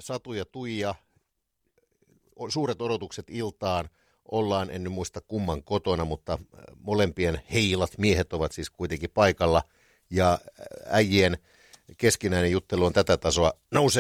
Satu ja Tuija, suuret odotukset iltaan. Ollaan, en nyt muista kumman kotona, mutta molempien heilat miehet ovat siis kuitenkin paikalla. Ja äijien keskinäinen juttelu on tätä tasoa. Nousee